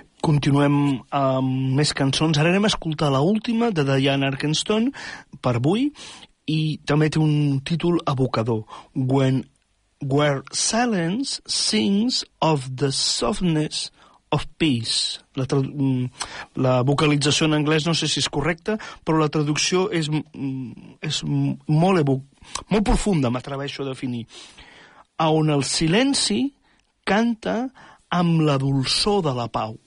Continuem amb més cançons. Ara anem a escoltar l'última de Diane Arkenstone per avui, i també té un títol evocador, Where Silence Sings of the Softness of Peace. La vocalització en anglès no sé si és correcta, però la traducció és molt profunda, m'atreveixo a definir. On el silenci canta amb la dolçor de la pau.